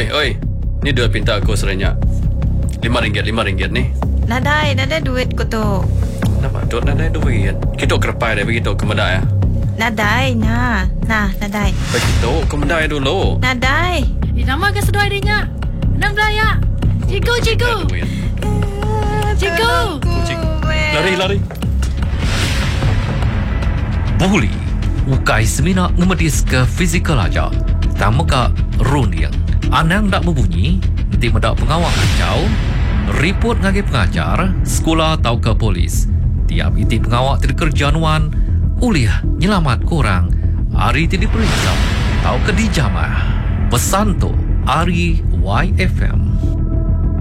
Oi. Ni duit pinta aku serenyak. RM5 ni. Nadai duit ko tu. Nampak duk nadai duit. Kita kerpai dah begitu ke medai ya. Nadai, nadai. Begitu ke medai dulu. Nadai. Nama ke sedoi dia. Nak belaya. Cikgu. Cikgu. Lari. Boleh. Ukai semina ngemedis ke fizikal aja. Tama ka runding. Anang dak berbunyi, nanti mendak pengawal kacau, report ngagi pengajar, sekolah atau ke polis. Tiap iti pengawal terkerjanuan, uliah nyelamat korang, hari ti diperiksa, atau ke dijamah. Pesan tu, Ari YFM.